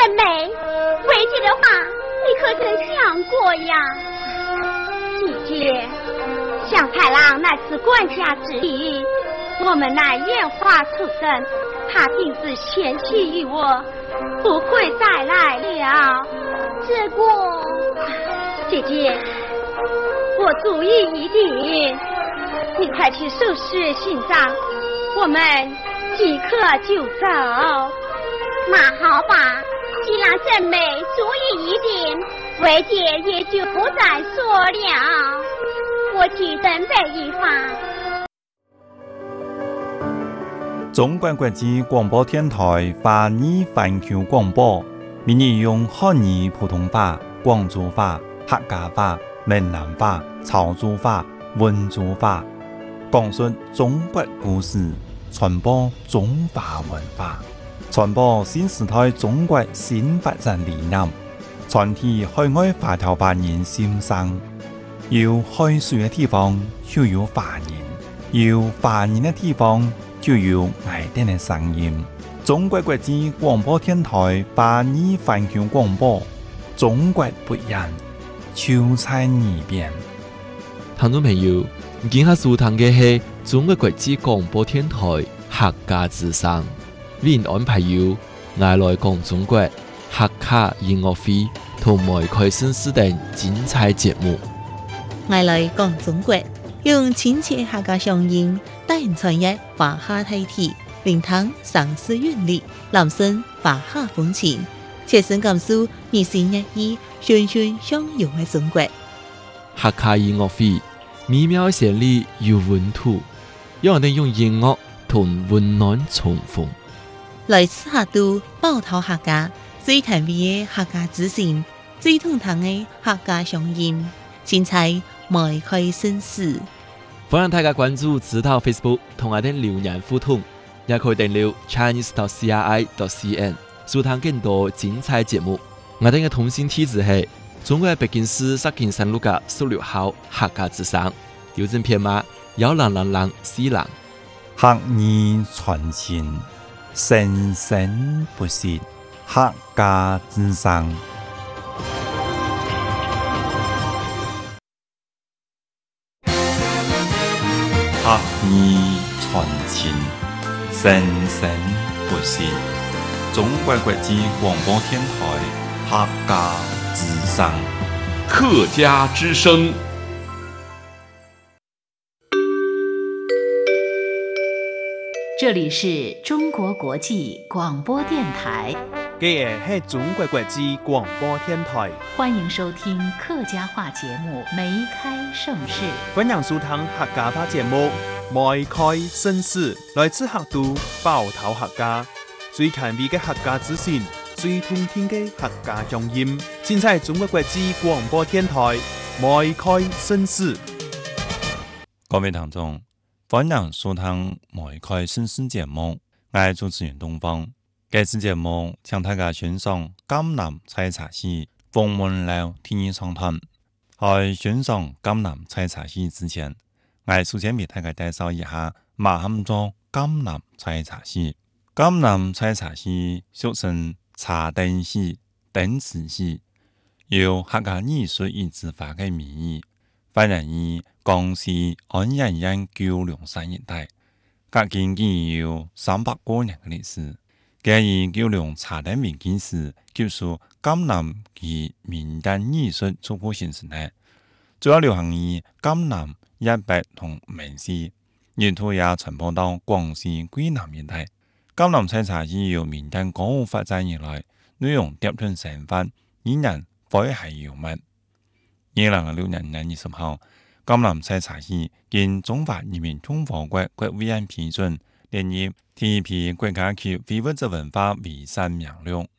真美，魏姐的话你可曾想过呀？姐姐，小太郎乃是管家之一，我们乃烟花出身，他定是嫌弃于我，不会再来了。结果，姐姐，我主意已定，你快去收拾行装，我们即刻就走。那好吧，既然真美主意已定，魏姐也就不再说了，我去准备一番。 中国国际广播电台华语环球广播，每日用汉语普通话、广州话、客家话、闽南话、潮州话、温州话，讲述中国故事，传播中华文化，传播新时代中国新发展理念，传递海外华侨华人心声。有海水的地方就有华人，有华人的地方就有爱店的声音。中国国际广播电台华语环球广播，中国不一样，就在耳边。 听众朋友，今下收听的是中国国际广播电台客家之声，为您安排有爱来讲中国、客家音乐会同埋开心事等精彩节目。 爱来讲中国，用亲切客家乡音，带人传阅华夏大体，聆听城市韵律，揽声华夏风情，切身感受日新月异、循循相融的中国。 客家音乐会美妙旋律有温度，让我哋用音乐同温暖重逢。 来自客都宝岛客家，最甜美的客家之声，最通透的客家乡音，精彩迈开新事。 欢迎大家关注指导 Facebook 同我哋留言互动，也可以订阅 chinese.cri.cn 收聽更多精彩節目。我哋嘅通訊地址係中國北京市石景山路嘅16號客家之聲，郵政編碼10004人。 客語傳情，生生不息，客家之聲。客語傳情，生生不息。中國國際廣播電台客家之聲。 客家之聲。 这里是中国国际广播电台， 这是中国国际广播电台， 欢迎收听客家话节目《梅开盛世》。 欢迎收听客家话节目《梅开盛世》，来自客都宝岛客家，最前卫的客家资讯，最通天的客家乡音，尽在中国国际广播电台《梅开盛世》。 各位聽眾，歡迎收聽《梅開盛世》節目，我係主持人東方。這次節目請大家欣賞江南採茶戲鳳門樓天衣長談。在欣賞江南採茶戲之前，我首先為大家介紹一下乜嘢叫江南採茶戲。江南採茶戲俗稱茶燈戲、燈詞戲，由客家藝術與字法嘅名義，發源於江西安陽縣九龍山一帶，隔今已有300多年嘅歷史。佢以九龍茶燈為基石，結束江南及民間藝術初步形成嘅，主要流行於江南、粵北同閩西，沿途也傳播到廣西桂南一帶。江南採茶戲由民間歌舞發展以來，內容疊頓生活，依然詼諧幽默。2006年6月20號，江南採茶戲經中華人民共和國國務院批准，列入第一批國家級非物質文化遺產名錄。